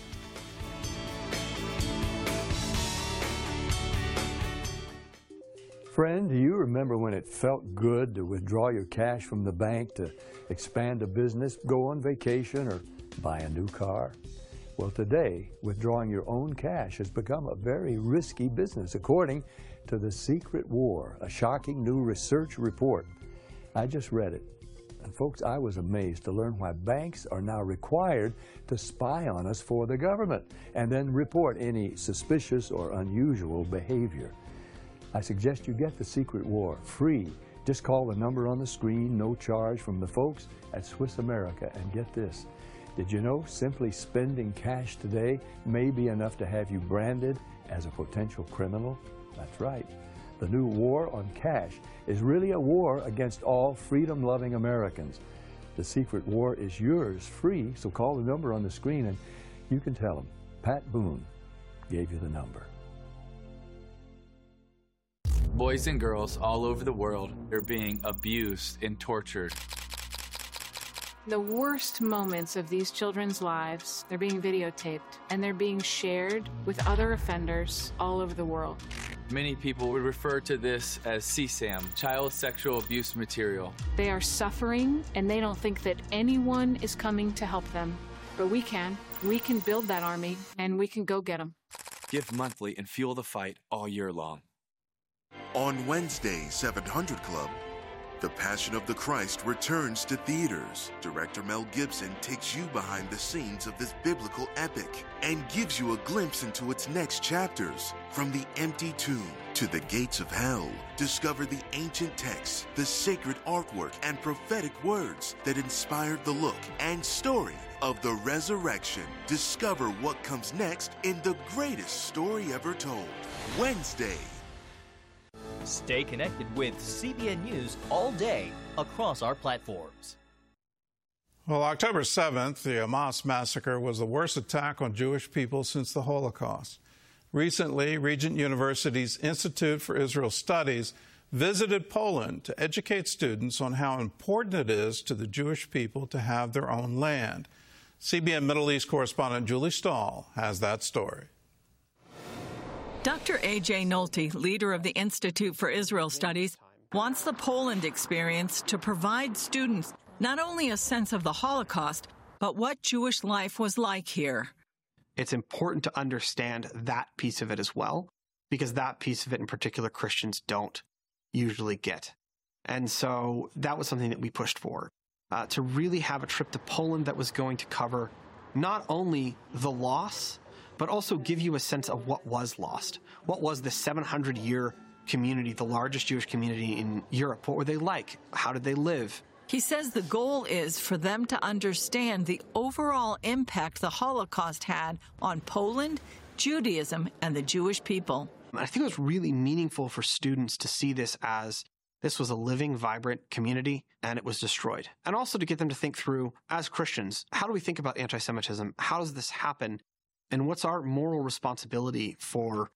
Speaker 16: Friend, do you remember when it felt good to withdraw your cash from the bank to expand a business, go on vacation, or buy a new car? Well, today, withdrawing your own cash has become a very risky business, according to The Secret War, a shocking new research report. I just read it. And folks, I was amazed to learn why banks are now required to spy on us for the government and then report any suspicious or unusual behavior. I suggest you get The Secret War free. Just call the number on the screen, no charge, from the folks at Swiss America. And get this, did you know simply spending cash today may be enough to have you branded as a potential criminal? That's right. The new war on cash is really a war against all freedom-loving Americans. The Secret War is yours free, so call the number on the screen and you can tell them Pat Boone gave you the number.
Speaker 17: Boys and girls all over the world are being abused and tortured.
Speaker 18: The worst moments of these children's lives, they're being videotaped and they're being shared with other offenders all over the world.
Speaker 17: Many people would refer to this as CSAM, child sexual abuse material.
Speaker 18: They are suffering and they don't think that anyone is coming to help them. But we can. We can build that army and we can go get them.
Speaker 17: Give monthly and fuel the fight all year long.
Speaker 28: On Wednesday, 700 Club, The Passion of the Christ returns to theaters. Director Mel Gibson takes you behind the scenes of this biblical epic and gives you a glimpse into its next chapters. From the empty tomb to the gates of hell, discover the ancient texts, the sacred artwork, and prophetic words that inspired the look and story of the resurrection. Discover what comes next in the greatest story ever told. Wednesday.
Speaker 3: Stay connected with CBN News all day across our platforms.
Speaker 30: Well, October 7th, the Hamas massacre was the worst attack on Jewish people since the Holocaust. Recently, Regent University's Institute for Israel Studies visited Poland to educate students on how important it is to the Jewish people to have their own land. CBN Middle East correspondent Julie Stahl has that story.
Speaker 32: Dr. A.J. Nolte, leader of the Institute for Israel Studies, wants the Poland experience to provide students not only a sense of the Holocaust, but what Jewish life was like here.
Speaker 19: It's important to understand that piece of it as well, because that piece of it in particular Christians don't usually get. And so that was something that we pushed for, to really have a trip to Poland that was going to cover not only the loss, but also give you a sense of what was lost. What was the 700-year community, the largest Jewish community in Europe? What were they like? How did they live?
Speaker 32: He says the goal is for them to understand the overall impact the Holocaust had on Poland, Judaism, and the Jewish people.
Speaker 19: I think it was really meaningful for students to see this as this was a living, vibrant community, and it was destroyed. And also to get them to think through, as Christians, how do we think about anti-Semitism? How does this happen? And what's our moral responsibility for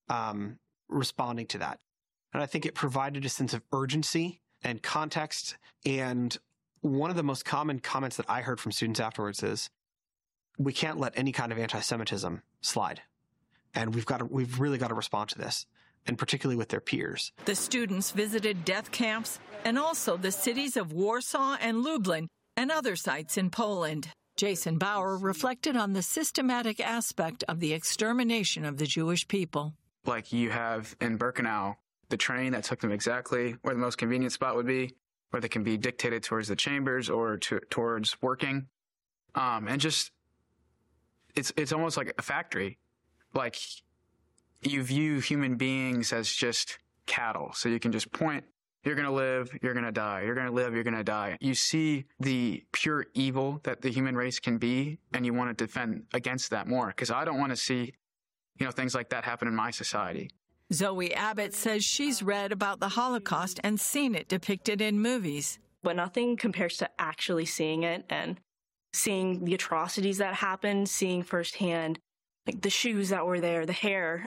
Speaker 19: responding to that? And I think it provided a sense of urgency and context. And one of the most common comments that I heard from students afterwards is, we can't let any kind of anti-Semitism slide. And we've really got to respond to this, and particularly with their peers.
Speaker 32: The students visited death camps and also the cities of Warsaw and Lublin and other sites in Poland. Jason Bauer reflected on the systematic aspect of the extermination of the Jewish people.
Speaker 1: Like you have in Birkenau, the train that took them exactly where the most convenient spot would be, where they can be dictated towards the chambers or towards working. And just, it's almost like a factory. Like you view human beings as just cattle. So you can just point, you're going to live, you're going to die. You're going to live, you're going to die. You see the pure evil that the human race can be, and you want to defend against that more. Because I don't want to see, things like that happen in my society.
Speaker 32: Zoe Abbott says she's read about the Holocaust and seen it depicted in movies.
Speaker 4: But nothing compares to actually seeing it and seeing the atrocities that happened, seeing firsthand like the shoes that were there, the hair.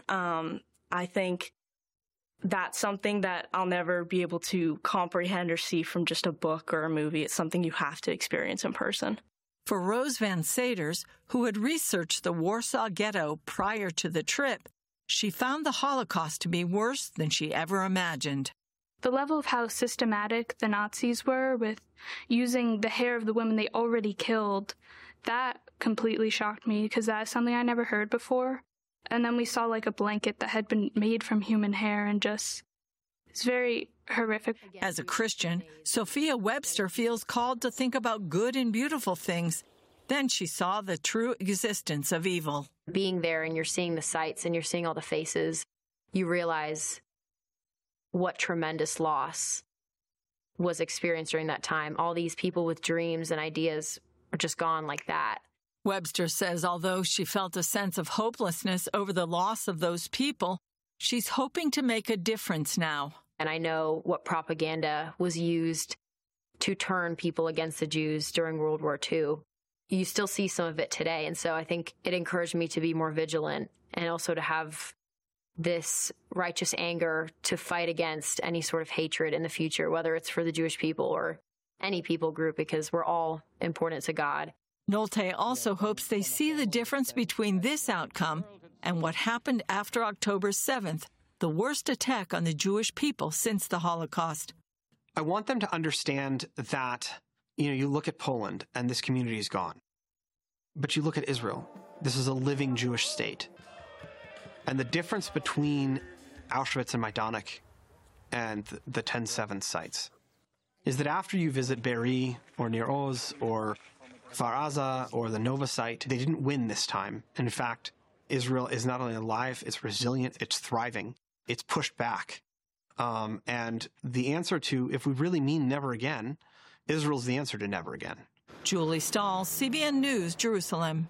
Speaker 4: I think that's something that I'll never be able to comprehend or see from just a book or a movie. It's something you have to experience in person.
Speaker 32: For Rose Van Saders, who had researched the Warsaw Ghetto prior to the trip, she found the Holocaust to be worse than she ever imagined.
Speaker 5: The level of how systematic the Nazis were with using the hair of the women they already killed, that completely shocked me because that is something I never heard before. And then we saw like a blanket that had been made from human hair, and just, it's very horrific.
Speaker 32: As a Christian, Sophia Webster feels called to think about good and beautiful things. Then she saw the true existence of evil.
Speaker 7: Being there and you're seeing the sights and you're seeing all the faces, you realize what tremendous loss was experienced during that time. All these people with dreams and ideas are just gone like that.
Speaker 32: Webster says although she felt a sense of hopelessness over the loss of those people, she's hoping to make a difference now.
Speaker 7: And I know what propaganda was used to turn people against the Jews during World War II. You still see some of it today. And so I think it encouraged me to be more vigilant and also to have this righteous anger to fight against any sort of hatred in the future, whether it's for the Jewish people or any people group, because we're all important to God.
Speaker 32: Nolte also hopes they see the difference between this outcome and what happened after October 7th, the worst attack on the Jewish people since the Holocaust.
Speaker 19: I want them to understand that, you look at Poland and this community is gone. But you look at Israel, this is a living Jewish state. And the difference between Auschwitz and Majdanek and the 10/7 sites is that after you visit Be'eri or Nir Oz or Kfar Aza or the Nova site, they didn't win this time. In fact, Israel is not only alive, it's resilient, it's thriving, it's pushed back. And the answer to, if we really mean never again, Israel's the answer to never again.
Speaker 32: Julie Stahl, CBN News, Jerusalem.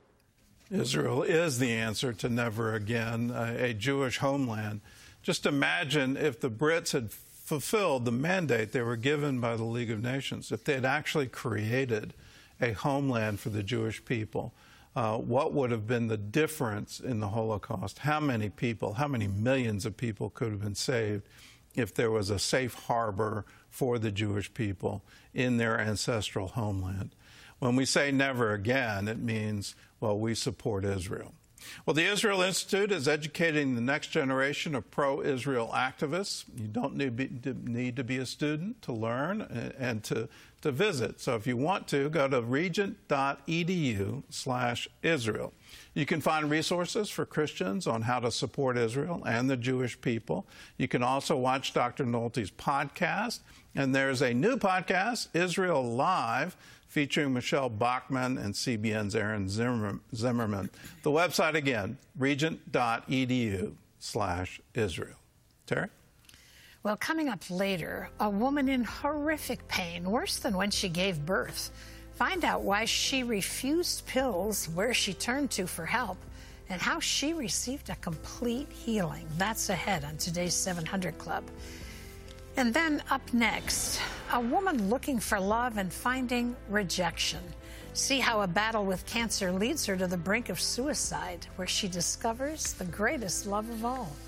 Speaker 30: Israel is the answer to never again, a Jewish homeland. Just imagine if the Brits had fulfilled the mandate they were given by the League of Nations, if they had actually created a homeland for the Jewish people. What would have been the difference in the Holocaust? How many people, how many millions of people could have been saved if there was a safe harbor for the Jewish people in their ancestral homeland? When we say never again, it means, well, we support Israel. Well, the Israel Institute is educating the next generation of pro-Israel activists. You don't need to be a student to learn and to visit. So if you want to, go to regent.edu/Israel. You can find resources for Christians on how to support Israel and the Jewish people. You can also watch Dr. Nolte's podcast. And there's a new podcast, Israel Live, featuring Michelle Bachmann and CBN's Aaron Zimmerman. The website again, regent.edu/Israel. Terry?
Speaker 31: Well, coming up later, a woman in horrific pain, worse than when she gave birth. Find out why she refused pills, where she turned to for help, and how she received a complete healing. That's ahead on today's 700 Club. And then up next, a woman looking for love and finding rejection. See how a battle with cancer leads her to the brink of suicide, where she discovers the greatest love of all.